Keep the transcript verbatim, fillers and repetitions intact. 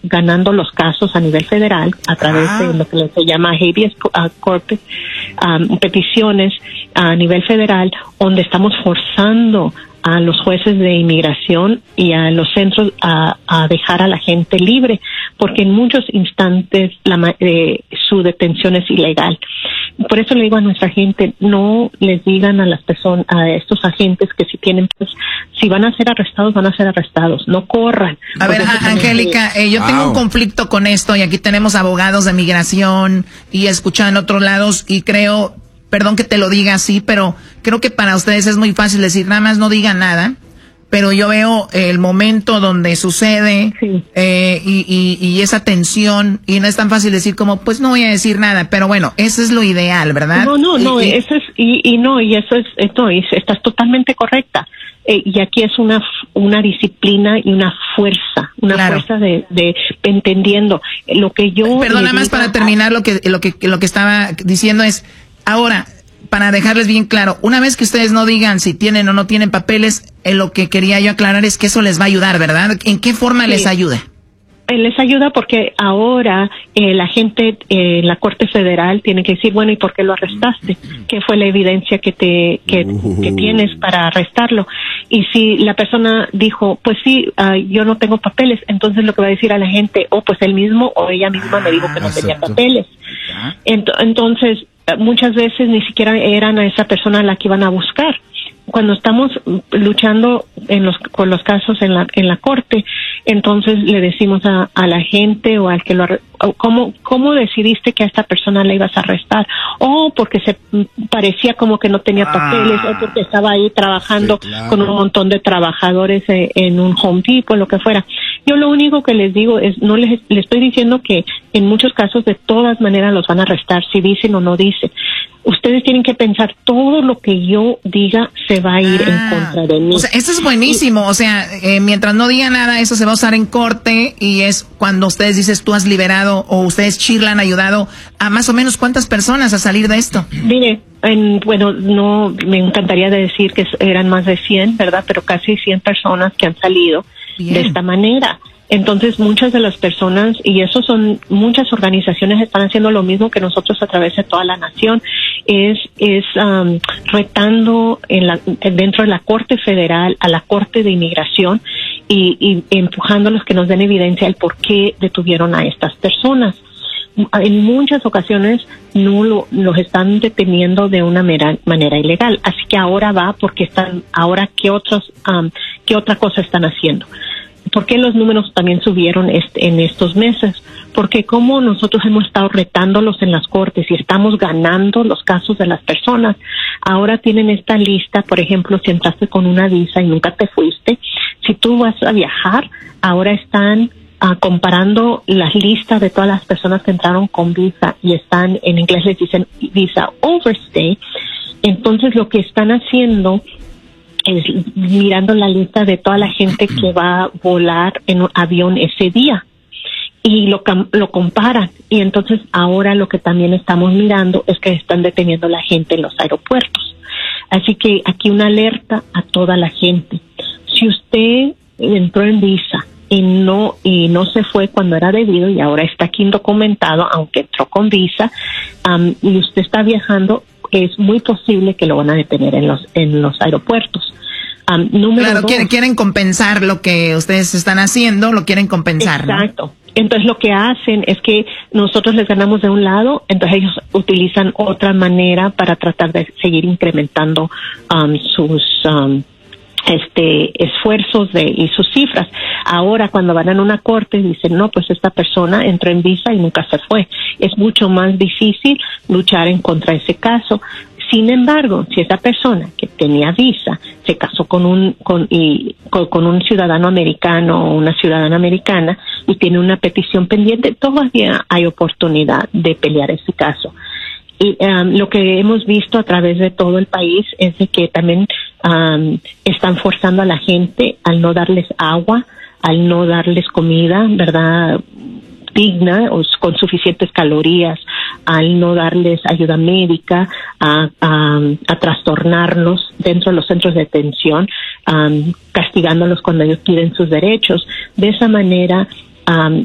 ganando los casos a nivel federal a través ah. de lo que se llama habeas corpus, um, peticiones a nivel federal, donde estamos forzando a los jueces de inmigración y a los centros a, a dejar a la gente libre, porque en muchos instantes la, eh, su detención es ilegal. Por eso le digo a nuestra gente, no les digan a las personas, a estos agentes que si tienen, pues, si van a ser arrestados, van a ser arrestados, no corran. A ver, Angélica, eh, yo wow. tengo un conflicto con esto y aquí tenemos abogados de migración y escuchan en otros lados y creo, perdón que te lo diga así, pero creo que para ustedes es muy fácil decir, nada más no digan nada. Pero yo veo el momento donde sucede sí. eh, y, y, y esa tensión, y no es tan fácil decir como, pues no voy a decir nada, pero bueno, eso es lo ideal, ¿verdad? No, no, no, y, eso es, y, y no, y eso es, esto es, estás totalmente correcta. Eh, y aquí es una una disciplina y una fuerza, una claro. fuerza de, de entendiendo lo que yo... Perdona más para terminar lo que, lo que, lo que estaba diciendo es, ahora... Para dejarles bien claro, una vez que ustedes no digan si tienen o no tienen papeles, eh, lo que quería yo aclarar es que eso les va a ayudar, ¿verdad? ¿En qué forma sí. les ayuda? Les ayuda porque ahora eh, la gente en eh, la Corte Federal tiene que decir, bueno, ¿y por qué lo arrestaste? ¿Qué fue la evidencia que te que, uh. que tienes para arrestarlo? Y si la persona dijo, pues sí, uh, yo no tengo papeles, entonces lo que va a decir a la gente, oh, pues él mismo o ella misma me dijo que no tenía papeles. Ent- entonces, muchas veces ni siquiera eran a esa persona a la que iban a buscar. Cuando estamos luchando en los con los casos en la en la corte, entonces le decimos a, a la gente o al que lo cómo cómo decidiste que a esta persona la ibas a arrestar, o porque se parecía como que no tenía papeles, ah, o porque estaba ahí trabajando sí, claro. con un montón de trabajadores en, en un Home Depot, lo que fuera. Yo lo único que les digo es, no les, les estoy diciendo que en muchos casos de todas maneras los van a arrestar, si dicen o no dicen. Ustedes tienen que pensar, todo lo que yo diga se va a ir ah, en contra de mí. O sea, eso es buenísimo. O sea, eh, mientras no diga nada, eso se va a usar en corte y es cuando ustedes dices tú has liberado o ustedes, Shirla, han ayudado a más o menos cuántas personas a salir de esto. Mire, en, bueno, no me encantaría decir que eran más de cien, ¿verdad? Pero casi cien personas que han salido Bien. de esta manera. Entonces, muchas de las personas, y eso son, muchas organizaciones están haciendo lo mismo que nosotros a través de toda la nación, es, es um, retando en la, dentro de la Corte Federal a la Corte de Inmigración y, y empujando a los que nos den evidencia del por qué detuvieron a estas personas. En muchas ocasiones no lo, los están deteniendo de una mera, manera ilegal, así que ahora va porque están, ahora qué otros, um, qué otra cosa están haciendo. ¿Por qué los números también subieron este, en estos meses? Porque como nosotros hemos estado retándolos en las cortes y estamos ganando los casos de las personas, ahora tienen esta lista, por ejemplo, si entraste con una visa y nunca te fuiste, si tú vas a viajar, ahora están uh, comparando las listas de todas las personas que entraron con visa y están, en inglés les dicen visa overstay. Entonces lo que están haciendo es mirando la lista de toda la gente que va a volar en un avión ese día y lo lo comparan, y entonces ahora lo que también estamos mirando es que están deteniendo a la gente en los aeropuertos. Así que aquí una alerta a toda la gente: si usted entró en visa y no y no se fue cuando era debido y ahora está aquí indocumentado, aunque entró con visa, um, y usted está viajando, es muy posible que lo van a detener en los en los aeropuertos. Um, número claro, dos, quieren, quieren compensar lo que ustedes están haciendo, lo quieren compensar. Exacto. ¿No? Entonces lo que hacen es que nosotros les ganamos de un lado, entonces ellos utilizan otra manera para tratar de seguir incrementando um, sus um, este esfuerzos de y sus cifras. Ahora cuando van a una corte dicen, no, pues esta persona entró en visa y nunca se fue. Es mucho más difícil luchar en contra de ese caso. Sin embargo, si esa persona que tenía visa se casó con un con, y, con, con un ciudadano americano o una ciudadana americana y tiene una petición pendiente, todavía hay oportunidad de pelear ese caso. Y um, lo que hemos visto a través de todo el país es de que también um, están forzando a la gente al no darles agua, al no darles comida, ¿verdad?, digna o con suficientes calorías, al no darles ayuda médica, a, a, a trastornarlos dentro de los centros de detención, um, castigándolos cuando ellos piden sus derechos. De esa manera, um,